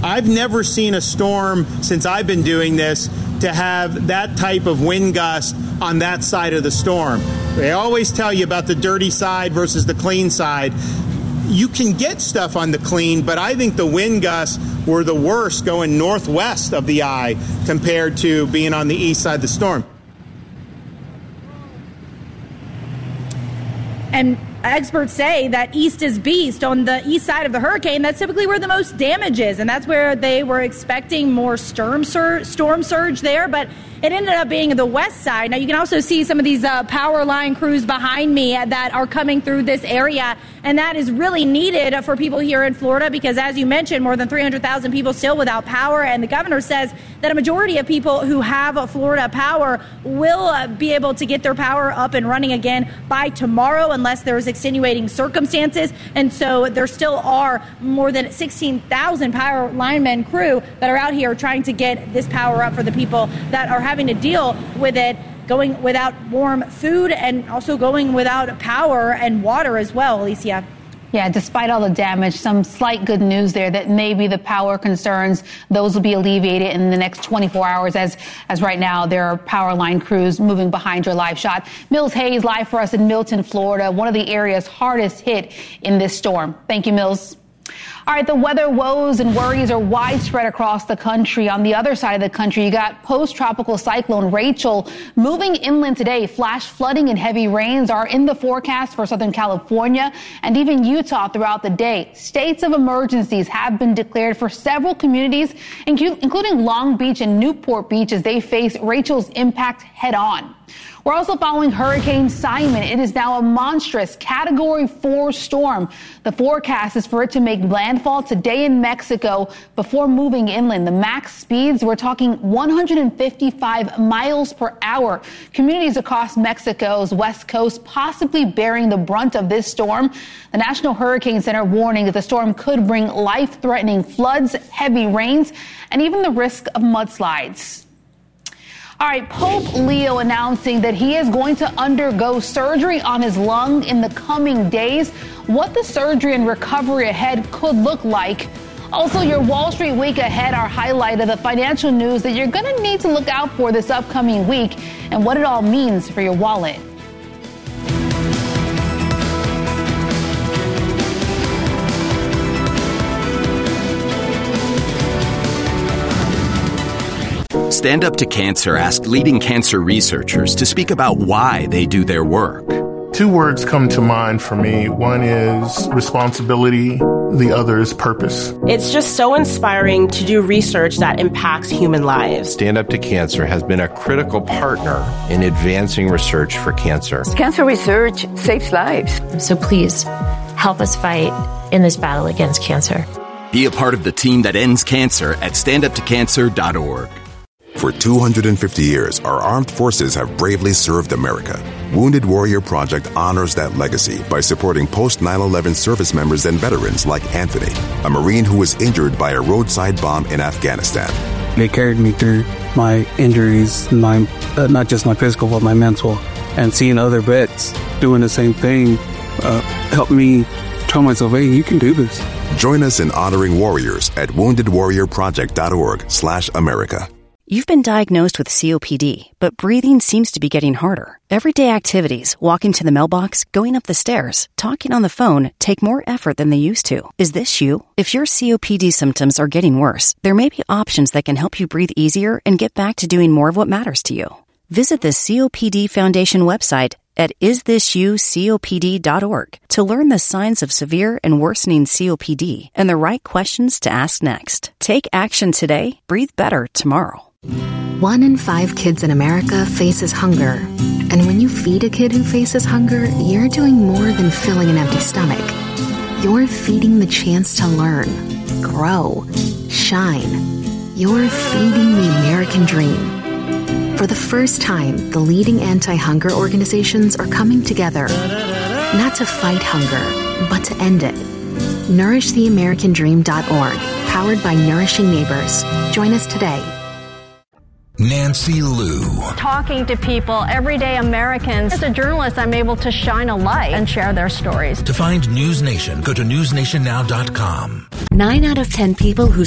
I've never seen a storm since I've been doing this to have that type of wind gust on that side of the storm. They always tell you about the dirty side versus the clean side. You can get stuff on the clean, but I think the wind gusts were the worst going northwest of the eye compared to being on the east side of the storm. And experts say that east is beast. On the east side of the hurricane, that's typically where the most damage is, and that's where they were expecting more storm surge there, but it ended up being the west side. Now, you can also see some of these power line crews behind me that are coming through this area, and that is really needed for people here in Florida because, as you mentioned, more than 300,000 people still without power, and the governor says that a majority of people who have Florida power will be able to get their power up and running again by tomorrow unless there's extenuating circumstances. And so there still are more than 16,000 power linemen crew that are out here trying to get this power up for the people that are having to deal with it, going without warm food and also going without power and water as well, Alicia. Yeah, despite all the damage, some slight good news there that maybe the power concerns, those will be alleviated in the next 24 hours as right now there are power line crews moving behind your live shot. Mills Hayes live for us in Milton, Florida, one of the areas hardest hit in this storm. Thank you, Mills. All right, the weather woes and worries are widespread across the country. On the other side of the country, you got post-tropical cyclone Rachel moving inland today. Flash flooding and heavy rains are in the forecast for Southern California and even Utah throughout the day. States of emergencies have been declared for several communities, including Long Beach and Newport Beach, as they face Rachel's impact head on. We're also following Hurricane Simon. It is now a monstrous Category 4 storm. The forecast is for it to make landfall today in Mexico before moving inland. The max speeds, we're talking 155 miles per hour. Communities across Mexico's west coast possibly bearing the brunt of this storm. The National Hurricane Center warning that the storm could bring life-threatening floods, heavy rains, and even the risk of mudslides. All right, Pope Leo announcing that he is going to undergo surgery on his lung in the coming days. What the surgery and recovery ahead could look like. Also, your Wall Street week ahead, our highlight of the financial news that you're going to need to look out for this upcoming week and what it all means for your wallet. Stand Up to Cancer asked leading cancer researchers to speak about why they do their work. Two words come to mind for me. One is responsibility. The other is purpose. It's just so inspiring to do research that impacts human lives. Stand Up to Cancer has been a critical partner in advancing research for cancer. Cancer research saves lives. So please help us fight in this battle against cancer. Be a part of the team that ends cancer at standuptocancer.org. For 250 years, our armed forces have bravely served America. Wounded Warrior Project honors that legacy by supporting post-9/11 service members and veterans like Anthony, a Marine who was injured by a roadside bomb in Afghanistan. They carried me through my injuries, not just my physical, but my mental. And seeing other vets doing the same thing helped me tell myself, hey, you can do this. Join us in honoring warriors at woundedwarriorproject.org/America. You've been diagnosed with COPD, but breathing seems to be getting harder. Everyday activities, walking to the mailbox, going up the stairs, talking on the phone, take more effort than they used to. Is this you? If your COPD symptoms are getting worse, there may be options that can help you breathe easier and get back to doing more of what matters to you. Visit the COPD Foundation website at isthisyoucopd.org to learn the signs of severe and worsening COPD and the right questions to ask next. Take action today, breathe better tomorrow. 1 in 5 kids in America faces hunger. And when you feed a kid who faces hunger, you're doing more than filling an empty stomach. You're feeding the chance to learn, grow, shine. You're feeding the American dream. For the first time, the leading anti-hunger organizations are coming together, not to fight hunger, but to end it. NourishTheAmericanDream.org, powered by Nourishing Neighbors. Join us today. Nancy Liu. Talking to people, everyday Americans. As a journalist, I'm able to shine a light and share their stories. To find News Nation, go to newsnationnow.com. 9 out of 10 people who